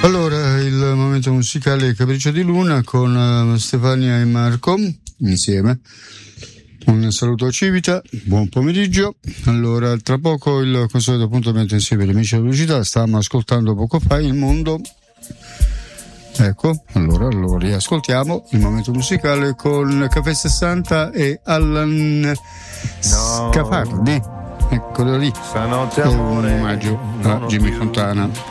Allora, il momento musicale Capriccio di Luna con Stefania e Marco insieme. Un saluto a Civita, buon pomeriggio. Allora, tra poco il consueto appuntamento insieme agli amici della pubblicità. Stavamo ascoltando poco fa Il Mondo. Ecco, allora lo riascoltiamo, il momento musicale con Caffè 60 e Allan Scafardi. Eccolo lì. Stanotte è un omaggio a Jimmy Fontana.